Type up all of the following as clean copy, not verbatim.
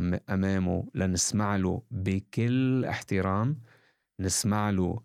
أمامه لنسمع له بكل احترام، نسمع له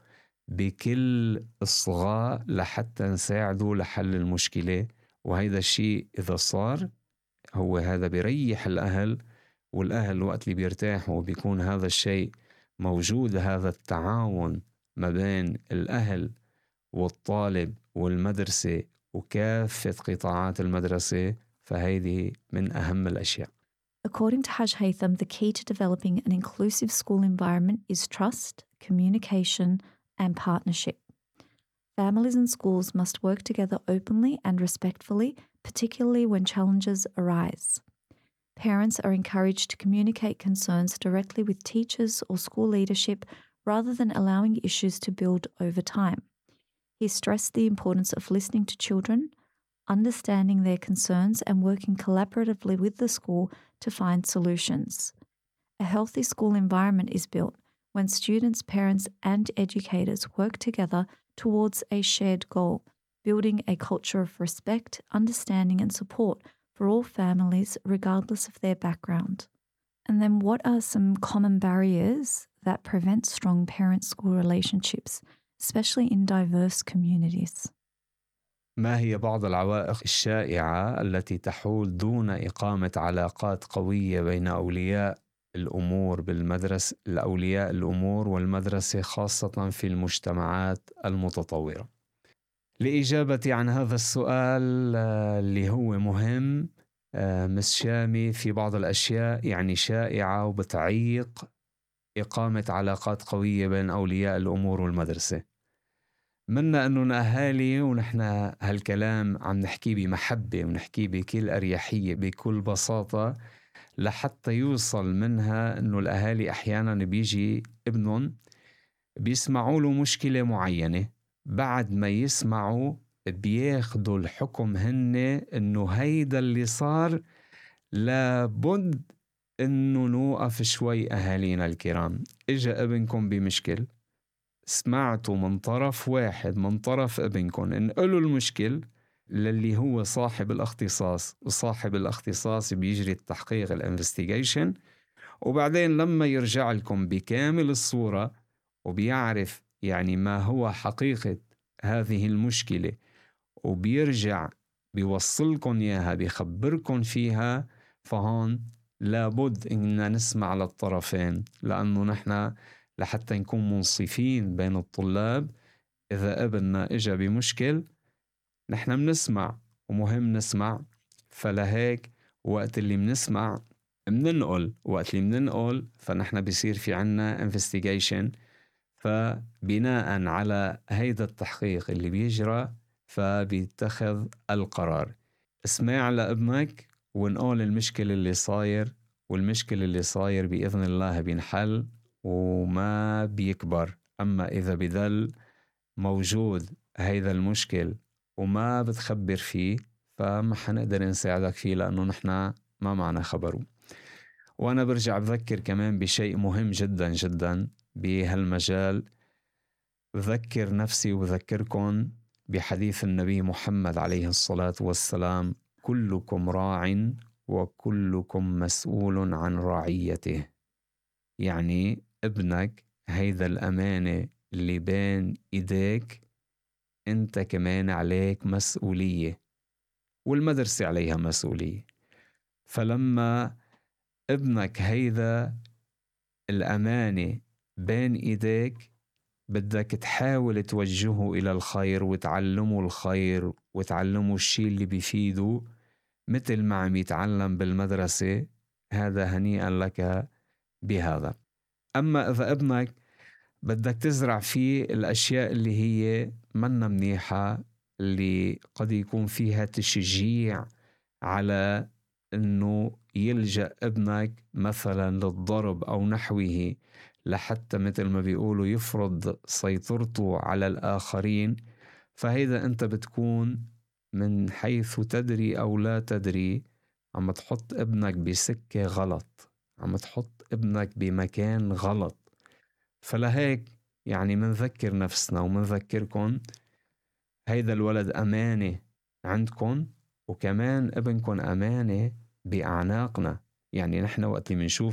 بكل إصغاء لحتى نساعده لحل المشكلة. وهيدا الشيء إذا صار هو هذا بيريح الأهل، والأهل وقت اللي بيرتاحوا بيكون هذا الشيء موجود، هذا التعاون ما بين الأهل والطالب والمدرسة وكافة قطاعات المدرسة، فهيدي من أهم الأشياء. According to Haj Haytham, the key to developing an inclusive school environment is trust, communication, and partnership. Families and schools must work together openly and respectfully, particularly when challenges arise. Parents are encouraged to communicate concerns directly with teachers or school leadership rather than allowing issues to build over time. He stressed the importance of listening to children, understanding their concerns, and working collaboratively with the school to find solutions. A healthy school environment is built when students, parents, and educators work together towards a shared goal, building a culture of respect, understanding, and support for all families, regardless of their background. And then what are some common barriers that prevent strong parent-school relationships, especially in diverse communities? ما هي بعض العوائق الشائعة التي تحول دون إقامة علاقات قوية بين أولياء الأمور أولياء الأمور والمدرسة، خاصة في المجتمعات المتطورة؟ لإجابتي عن هذا السؤال اللي هو مهم مس شامي، في بعض الأشياء يعني شائعة وبتعيق إقامة علاقات قوية بين أولياء الأمور والمدرسة. منا أنه أهالي، ونحن هالكلام عم نحكيه بمحبة ونحكيه بكل أريحية بكل بساطة، لحتى يوصل منها أنه الأهالي أحيانا بيجي ابنهم بيسمعوا له مشكلة معينة، بعد ما يسمعوا بياخدوا الحكم هن أنه هيدا اللي صار لابد أنه نوقف شوي. أهالينا الكرام، إجا ابنكم بمشكل، سمعتوا من طرف واحد من طرف ابنكم، انقلوا المشكل للي هو صاحب الاختصاص، وصاحب الاختصاص بيجري التحقيق الانفستيجيشن، وبعدين لما يرجع لكم بكامل الصورة وبيعرف يعني ما هو حقيقة هذه المشكلة، وبيرجع بيوصلكم إياها، بيخبركم فيها، فهون لابد إننا نسمع للطرفين، لأنه نحن لحتى نكون منصفين بين الطلاب. إذا ابننا إجا بمشكل نحن بنسمع، ومهم نسمع، فلهيك وقت اللي بنسمع بننقل، وقت اللي بننقل فنحن بيصير في عنا investigation، فبناء على هيدا التحقيق اللي بيجرى فبيتخذ القرار. اسمع لابنك ونقول المشكلة اللي صاير، والمشكلة اللي صاير بإذن الله بينحل وما بيكبر. أما إذا بيدل موجود هيدا المشكل وما بتخبر فيه، فما حنقدر نساعدك فيه، لأنه نحن ما معنا خبره. وأنا برجع بذكر كمان بشيء مهم جدا جدا بهالمجال، بذكر نفسي وبذكركم بحديث النبي محمد عليه الصلاة والسلام: كلكم راع وكلكم مسؤول عن رعيته. يعني ابنك هيدا الأمانة اللي بين إيديك، أنت كمان عليك مسؤولية، والمدرسة عليها مسؤولية. فلما ابنك هيدا الأمانة بين إيديك، بدك تحاول توجهه إلى الخير وتعلمه الخير وتعلمه الشيء اللي بيفيده مثل ما عم يتعلم بالمدرسة. هذا هنيئا لك بهذا. أما إذا ابنك بدك تزرع فيه الأشياء اللي هي منا منيحة، اللي قد يكون فيها تشجيع على أنه يلجأ ابنك مثلا للضرب أو نحوه، لحتى مثل ما بيقولوا يفرض سيطرته على الآخرين، فهذا أنت بتكون من حيث تدري أو لا تدري عم تحط ابنك بسكة غلط، عم تحط ابنك بمكان غلط. فلهيك يعني منذكر نفسنا ومنذكركم هيدا الولد أمانة عندكم، وكمان ابنكم أمانة بأعناقنا. يعني نحن وقت اللي منشوف